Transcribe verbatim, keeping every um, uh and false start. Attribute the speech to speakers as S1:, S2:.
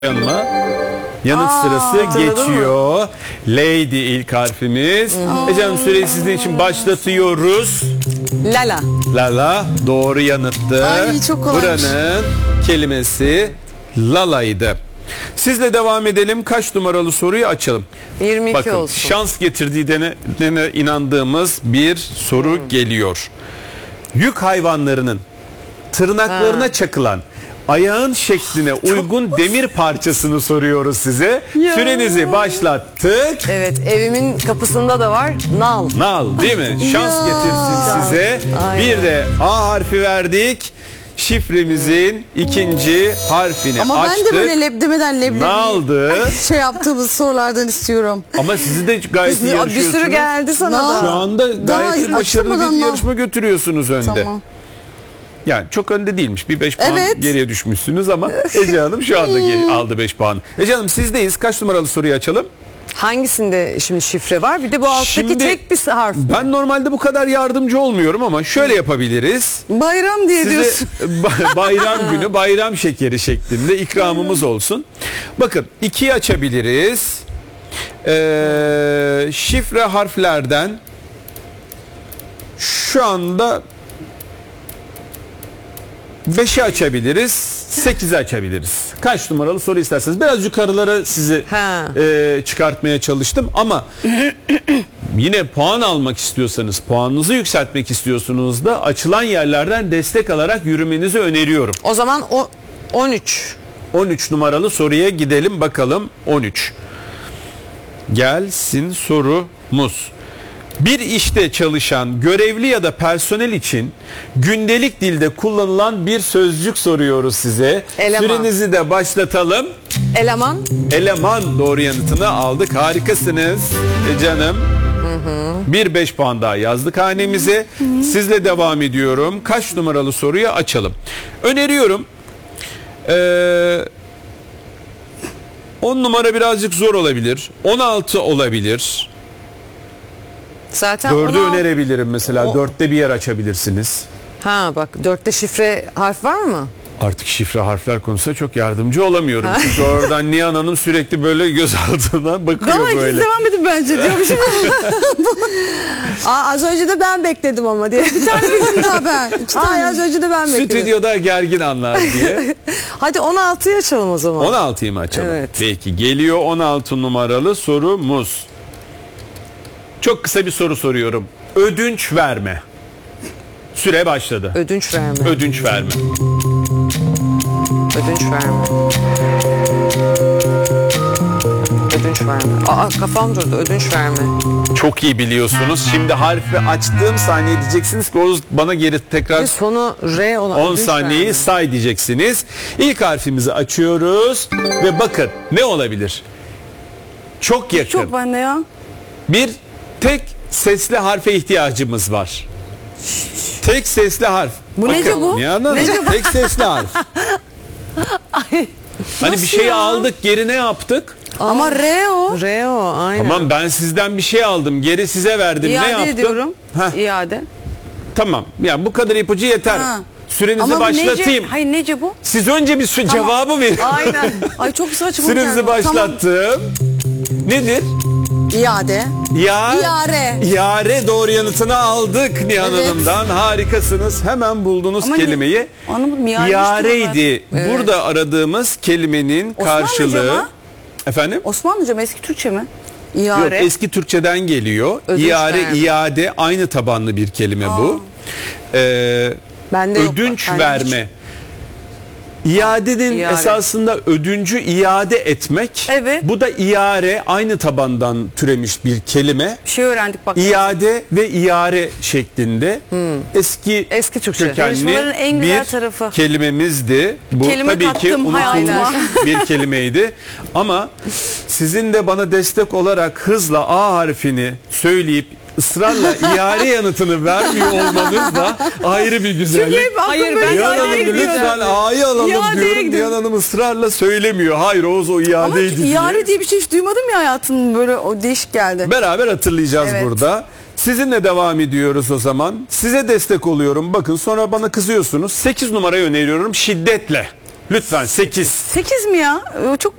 S1: yanıma. Yanıt
S2: Aa,
S1: sırası geçiyor. Lady ilk harfimiz. Ece Hanım süreyi sizin için başlatıyoruz.
S2: Lala.
S1: Lala doğru yanıttı.
S2: Ay, çok kolaymış.
S1: Buranın kelimesi Lala'ydı. Sizle devam edelim. Kaç numaralı soruyu açalım?
S2: yirmi iki
S1: Bakın,
S2: olsun.
S1: şans getirdiğine inandığımız bir soru hmm. geliyor. Yük hayvanlarının tırnaklarına ha. çakılan ayağın şekline uygun demir parçasını soruyoruz size. Ya. Sürenizi başlattık.
S2: Evet, evimin kapısında da var. Nal.
S1: Nal değil mi? Şans ya. getirsin size. Aynen. Bir de A harfi verdik. Şifremizin ikinci harfini
S3: Ama
S1: açtık.
S3: ben de böyle leb demeden leblebi
S1: Naldı.
S3: şey yaptığımız sorulardan istiyorum.
S1: Ama sizi de gayet iyi yarışıyorsunuz.
S2: Bir sürü geldi sana
S3: Nal.
S2: da.
S1: Şu anda gayet başarılı bir yarışma götürüyorsunuz önde. Tamam. Yani çok önde değilmiş. Bir beş puan
S3: evet.
S1: geriye düşmüşsünüz ama Ece Hanım şu anda geri aldı beş puan. Ece Hanım sizdeyiz. Kaç numaralı soruyu açalım?
S2: Hangisinde şimdi şifre var? Bir de bu alttaki şimdi, tek bir harf.
S1: Ben normalde bu kadar yardımcı olmuyorum ama şöyle yapabiliriz.
S3: Bayram diye
S1: Size
S3: diyorsun.
S1: bayram günü bayram şekeri şeklinde ikramımız olsun. Bakın ikiyi açabiliriz. Ee, şifre harflerden şu anda beşi açabiliriz, sekizi açabiliriz. Kaç numaralı soru isterseniz. Biraz yukarılara sizi e, çıkartmaya çalıştım ama yine puan almak istiyorsanız, puanınızı yükseltmek istiyorsunuz da açılan yerlerden destek alarak yürümenizi öneriyorum.
S2: O zaman o on üç.
S1: on üç numaralı soruya gidelim bakalım. on üç. Gelsin sorumuz. Bir işte çalışan görevli ya da personel için gündelik dilde kullanılan bir sözcük soruyoruz size.
S2: Eleman.
S1: Sürenizi de başlatalım.
S2: Eleman.
S1: Eleman doğru yanıtını aldık. Harikasınız e canım. Hı hı. Bir beş puan daha yazdık hanemize. Hı hı. Sizle devam ediyorum. Kaç numaralı soruyu açalım. Öneriyorum. Ee, on numara birazcık zor olabilir. on altı olabilir.
S2: Zaten
S1: Dördü
S2: ona...
S1: önerebilirim mesela. O... Dörtte bir yer açabilirsiniz.
S2: Ha bak, dörtte şifre harf var mı?
S1: Artık şifre harfler konusunda çok yardımcı olamıyorum. Ha. Çünkü oradan Nihan Hanım sürekli böyle göz altına bakıyor
S3: Daha
S1: böyle.
S3: Daha devam edin bence diyormuşum. Aa, az önce de ben bekledim ama diye. Bir tane bildim daha ben. İki tane az önce de ben bekledim.
S1: Stüdyoda gergin anlar diye.
S2: Hadi on altıyı açalım o zaman.
S1: on altıyı mı açalım?
S2: Evet.
S1: Peki geliyor on altı numaralı sorumuz. Çok kısa bir soru soruyorum. Ödünç verme. Süre başladı.
S2: Ödünç verme.
S1: Ödünç verme.
S2: Ödünç verme. Ödünç verme. Aa, kafam durdu. Ödünç verme.
S1: Çok iyi biliyorsunuz. Şimdi harfi açtığım saniye diyeceksiniz ki o bana geri tekrar...
S2: Ve sonu R olan
S1: on saniyeyi verme. Say diyeceksiniz. İlk harfimizi açıyoruz ve bakın ne olabilir? Çok yakın.
S3: Çok bende ya.
S1: Bir tek sesli harfe ihtiyacımız var. Tek sesli harf.
S3: Bu
S1: bakın,
S3: nece bu?
S1: Nece bu? Tek sesli harf.
S3: Ay,
S1: hani bir şeyi ya? aldık geri ne yaptık?
S3: Ama R o.
S2: R o aynen.
S1: Tamam ben sizden bir şey aldım geri size verdim.
S3: İade
S1: ne yaptım?
S3: ediyorum.
S1: Heh.
S3: İade.
S1: Tamam yani bu kadar ipucu yeter. Ha. Sürenizi
S3: ama
S1: başlatayım.
S3: Nece? Hayır nece bu?
S1: Siz önce bir tamam. cevabı verin.
S3: Aynen. Ay çok saçma.
S1: Sürenizi başlattım. Tamam. Nedir?
S3: İade.
S1: Ya,
S3: İare.
S1: İare doğru yanıtını aldık Nihan evet. Hanım'dan. Harikasınız. Hemen buldunuz ama kelimeyi.
S3: Ne,
S1: İareydi. Evet. Burada aradığımız kelimenin
S3: Osmanlıca
S1: karşılığı.
S3: mı?
S1: Efendim?
S3: Osmanlıca mı, eski Türkçe mi? İare.
S1: Yok, eski Türkçeden geliyor.
S2: Ödünç
S1: İare,
S2: verme.
S1: iade aynı tabanlı bir kelime Aa. bu. Ee,
S2: Bende
S1: ödünç
S2: yok,
S1: verme. İadenin
S2: İare.
S1: esasında ödüncü iade etmek.
S3: Evet.
S1: Bu da iare aynı tabandan türemiş bir kelime.
S3: Bir şey öğrendik bak.
S1: İade ve iare şeklinde hmm. eski
S2: eski Türkçe
S1: kökenli
S3: en güzel
S1: bir
S3: tarafı.
S1: kelimemizdi. Bu
S3: kelime
S1: tabii ki unutulmuş bir kelimeydi. Ama sizin de bana destek olarak hızla A harfini söyleyip ısrarla iare yanıtını vermiyor olmanız da ayrı bir güzellik.
S3: Hayır ben
S1: Nihan Hanım lütfen A'yı alalım
S3: İadeye
S1: diyorum.
S3: gidiyorum.
S1: Nihan Hanım ısrarla söylemiyor. Hayır Oğuz o iadeydi diye.
S3: Ama iade diye bir şey hiç duymadım ya hayatım, böyle o değişik geldi.
S1: Beraber hatırlayacağız evet. burada. Sizinle devam ediyoruz o zaman. Size destek oluyorum. Bakın sonra bana kızıyorsunuz. sekiz numarayı öneriyorum şiddetle. Lütfen sekiz.
S4: sekiz mi ya? O çok